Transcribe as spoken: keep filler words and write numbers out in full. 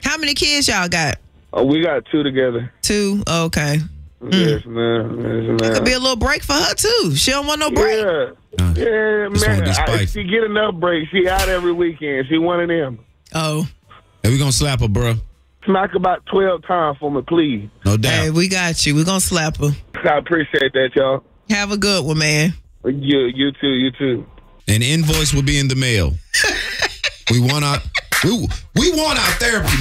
How many kids y'all got? Oh, we got two together. Two? Okay. Yes, man. Yes, man. It could be a little break for her, too. She don't want no break. Yeah, Uh, yeah Just wanna man. be I, spicy. she get enough breaks. She out every weekend. She one of them. Oh. Hey, we gonna slap her, bro. Smack about twelve times for me, please. No doubt. Hey, we got you. We're going to slap her. I appreciate that, y'all. Have a good one, man. You, you too, you too. An invoice will be in the mail. we want our we we want our therapy